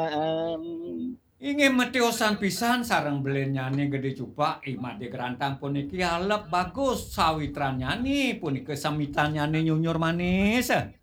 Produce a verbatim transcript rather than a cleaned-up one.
Mmm. Inggih metiosan pisan sareng belen nyanyi Gede Cupak, ih mah di Kerantang puniki halep bagus sawitran nyanyi puniki samitan nyanyi Nyunyur Manis.